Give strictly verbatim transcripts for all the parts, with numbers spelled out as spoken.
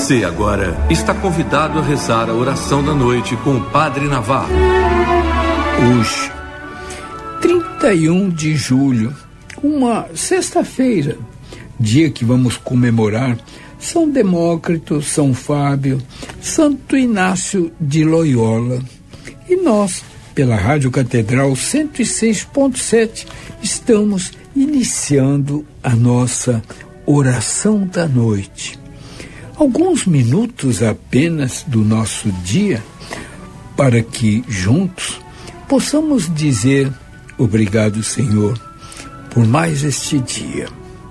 Você agora está convidado a rezar a oração da noite com o Padre Navarro. Hoje, trinta e um de julho, uma sexta-feira, dia que vamos comemorar São Demócrito, São Fábio, Santo Inácio de Loyola. E nós, pela Rádio Catedral cento e seis ponto sete, estamos iniciando a nossa oração da noite. Alguns minutos apenas do nosso dia para que juntos possamos dizer obrigado, Senhor, por mais este dia.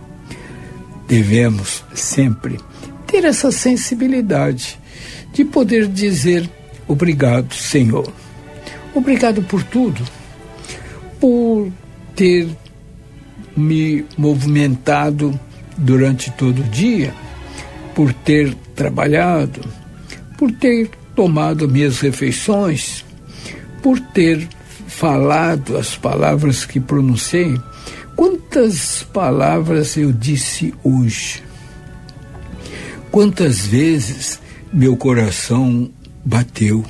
Devemos sempre ter essa sensibilidade de poder dizer obrigado, Senhor. Obrigado por tudo, por ter me movimentado durante todo o dia, por ter trabalhado, por ter tomado minhas refeições, por ter falado as palavras que pronunciei. Quantas palavras eu disse hoje? Quantas vezes meu coração bateu?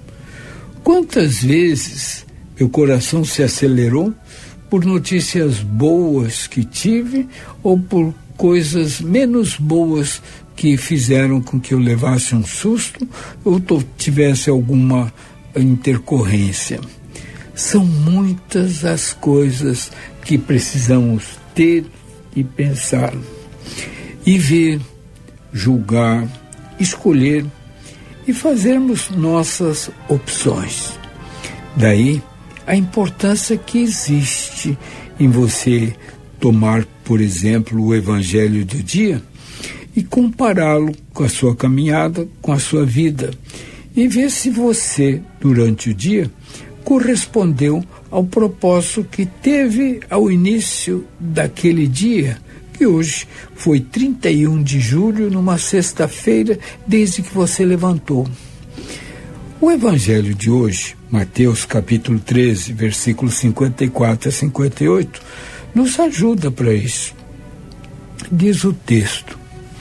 Quantas vezes meu coração se acelerou por notícias boas que tive ou por coisas menos boas que fizeram com que eu levasse um susto ou tivesse alguma intercorrência. São muitas as coisas que precisamos ter e pensar, e ver, julgar, escolher e fazermos nossas opções. Daí a importância que existe em você tomar, por exemplo, o Evangelho do dia e compará-lo com a sua caminhada, com a sua vida, e ver se você, durante o dia, correspondeu ao propósito que teve ao início daquele dia, que hoje foi trinta e um de julho, numa sexta-feira, desde que você levantou. O Evangelho de hoje, Mateus capítulo treze, versículos cinquenta e quatro a cinquenta e oito, nos ajuda para isso. Diz o texto: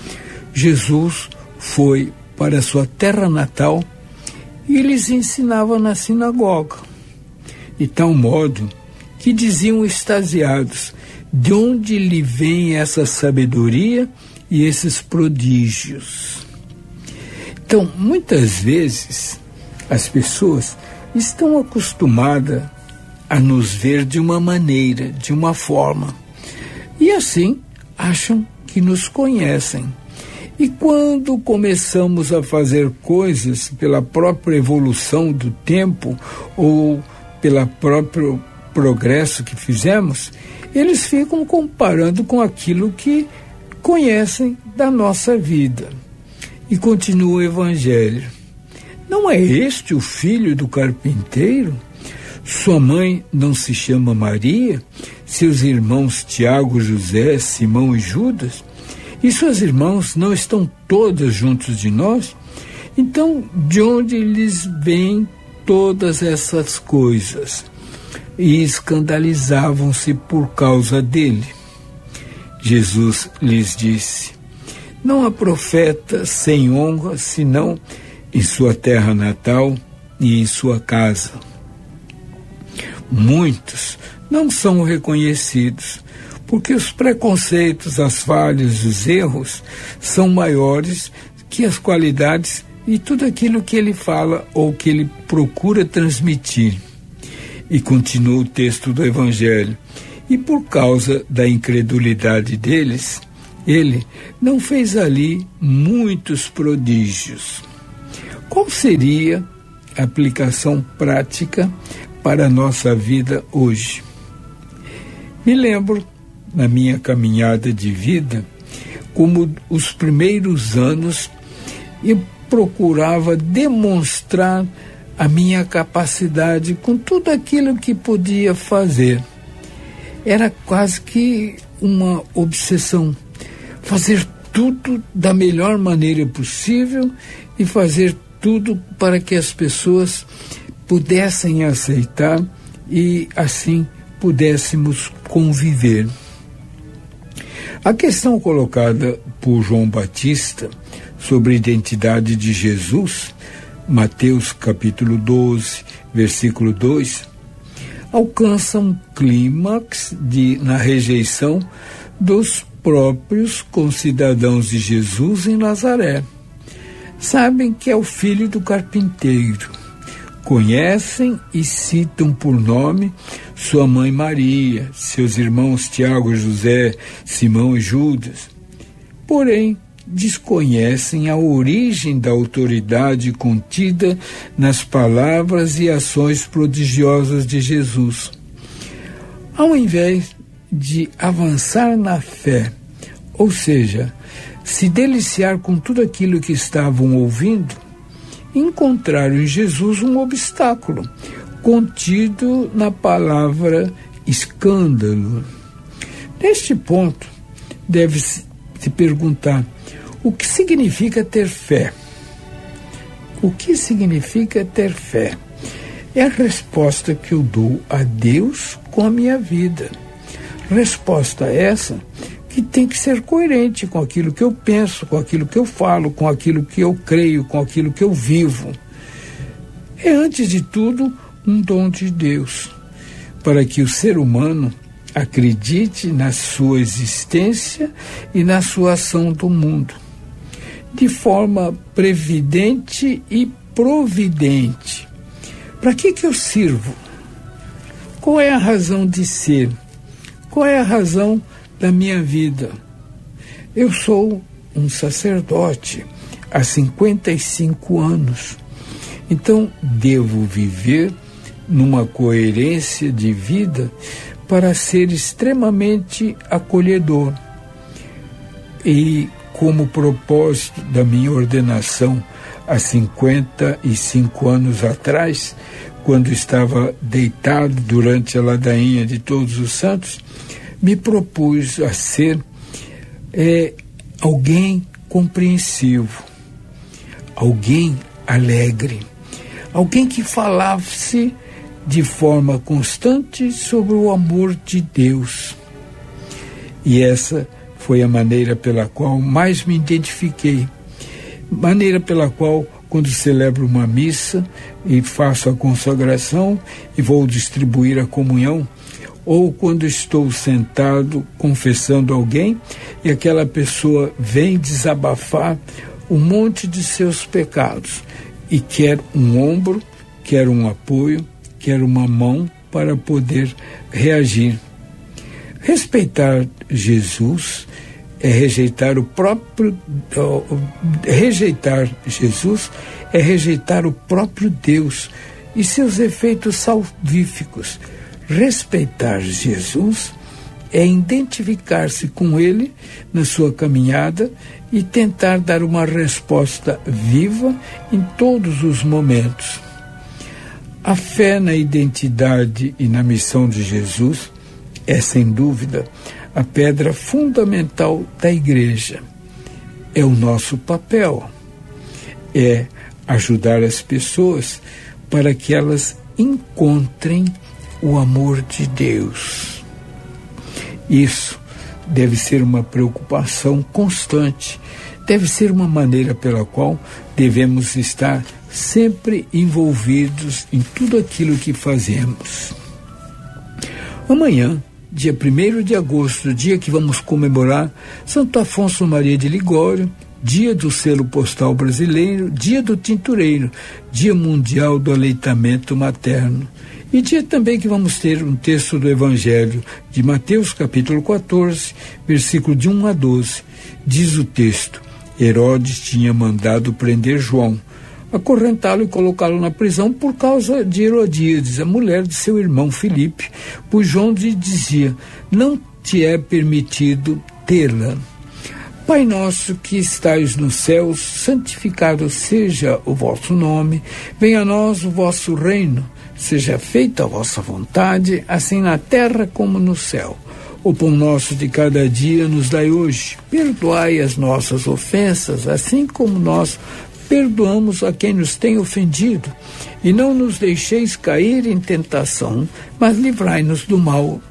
Jesus foi para sua terra natal e lhes ensinava na sinagoga, de tal modo que diziam extasiados: de onde lhe vem essa sabedoria e esses prodígios? Então, muitas vezes, as pessoas estão acostumadas a nos ver de uma maneira, de uma forma, e assim acham que nos conhecem. E quando começamos a fazer coisas pela própria evolução do tempo ou pelo próprio progresso que fizemos, eles ficam comparando com aquilo que conhecem da nossa vida. E continua o Evangelho: não é este o filho do carpinteiro? Sua mãe não se chama Maria? Seus irmãos Tiago, José, Simão e Judas? E suas irmãs não estão todas juntos de nós? Então, de onde lhes vêm todas essas coisas? E escandalizavam-se por causa dele. Jesus lhes disse: não há profeta sem honra, senão em sua terra natal e em sua casa. Muitos não são reconhecidos, porque os preconceitos, as falhas, os erros são maiores que as qualidades e tudo aquilo que ele fala ou que ele procura transmitir. E continua o texto do Evangelho: e por causa da incredulidade deles, ele não fez ali muitos prodígios. Qual seria a aplicação prática para a nossa vida hoje? Me lembro, na minha caminhada de vida, como os primeiros anos eu procurava demonstrar a minha capacidade com tudo aquilo que podia fazer. Era quase que uma obsessão, fazer tudo da melhor maneira possível e fazer tudo para que as pessoas pudessem aceitar e assim pudéssemos conviver. A questão colocada por João Batista sobre a identidade de Jesus, Mateus capítulo doze, versículo dois, alcança um clímax de, na rejeição dos próprios concidadãos de Jesus em Nazaré. Sabem que é o filho do carpinteiro, conhecem e citam por nome sua mãe Maria, seus irmãos Tiago, José, Simão e Judas. Porém, desconhecem a origem da autoridade contida nas palavras e ações prodigiosas de Jesus. Ao invés de avançar na fé, ou seja, se deliciar com tudo aquilo que estavam ouvindo, encontraram em Jesus um obstáculo contido na palavra escândalo. Neste ponto, deve-se se perguntar: o que significa ter fé? O que significa ter fé? É a resposta que eu dou a Deus com a minha vida. Resposta essa que tem que ser coerente com aquilo que eu penso, com aquilo que eu falo, com aquilo que eu creio, com aquilo que eu vivo. É, antes de tudo, um dom de Deus, para que o ser humano acredite na sua existência e na sua ação do mundo, de forma previdente e providente. Para que que eu sirvo? Qual é a razão de ser? Qual é a razão da minha vida? Eu sou um sacerdote há cinquenta e cinco anos, então devo viver numa coerência de vida para ser extremamente acolhedor. E como propósito da minha ordenação há cinquenta e cinco anos atrás, quando estava deitado durante a ladainha de Todos os Santos, me propus a ser é, alguém compreensivo, alguém alegre, alguém que falasse de forma constante sobre o amor de Deus. E essa foi a maneira pela qual mais me identifiquei, maneira pela qual, quando celebro uma missa e faço a consagração e vou distribuir a comunhão, ou quando estou sentado confessando alguém e aquela pessoa vem desabafar um monte de seus pecados e quer um ombro, quer um apoio, quer uma mão para poder reagir. Respeitar Jesus é rejeitar o próprio... Uh, rejeitar Jesus é rejeitar o próprio Deus e seus efeitos salvíficos. Respeitar Jesus é identificar-se com Ele na sua caminhada e tentar dar uma resposta viva em todos os momentos. A fé na identidade e na missão de Jesus é, sem dúvida, a pedra fundamental da Igreja. É o nosso papel. É ajudar as pessoas para que elas encontrem o amor de Deus. Isso deve ser uma preocupação constante, deve ser uma maneira pela qual devemos estar sempre envolvidos em tudo aquilo que fazemos. Amanhã, dia primeiro de agosto, dia que vamos comemorar Santo Afonso Maria de Ligório, dia do selo postal brasileiro, dia do tintureiro, dia mundial do aleitamento materno. E dia também que vamos ter um texto do Evangelho de Mateus, capítulo quatorze, versículo de um a doze. Diz o texto: Herodes tinha mandado prender João, acorrentá-lo e colocá-lo na prisão por causa de Herodíades, a mulher de seu irmão Filipe, pois João lhe dizia: não te é permitido tê-la. Pai nosso que estais nos céus, santificado seja o vosso nome, venha a nós o vosso reino, seja feita a vossa vontade, assim na terra como no céu. O pão nosso de cada dia nos dai hoje, perdoai as nossas ofensas, assim como nós perdoamos a quem nos tem ofendido, e não nos deixeis cair em tentação, mas livrai-nos do mal.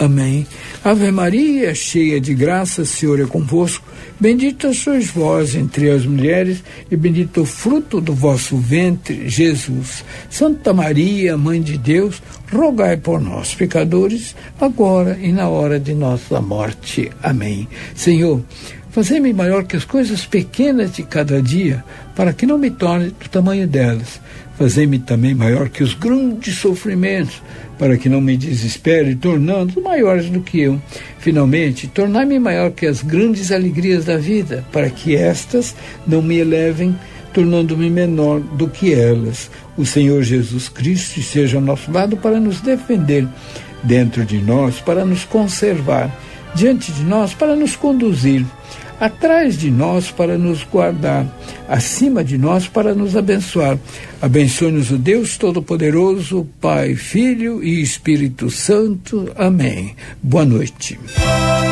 Amém. Ave Maria, cheia de graça, o Senhor é convosco. Bendita sois vós entre as mulheres, e bendito o fruto do vosso ventre, Jesus. Santa Maria, Mãe de Deus, rogai por nós, pecadores, agora e na hora de nossa morte. Amém. Senhor, fazei-me maior que as coisas pequenas de cada dia, para que não me torne do tamanho delas. Fazei-me também maior que os grandes sofrimentos, para que não me desespere, tornando maiores do que eu. Finalmente, tornai-me maior que as grandes alegrias da vida, para que estas não me elevem, tornando-me menor do que elas. O Senhor Jesus Cristo esteja ao nosso lado para nos defender, dentro de nós para nos conservar, diante de nós para nos conduzir, atrás de nós para nos guardar, acima de nós para nos abençoar. Abençoe-nos o Deus Todo-Poderoso, Pai, Filho e Espírito Santo. Amém. Boa noite.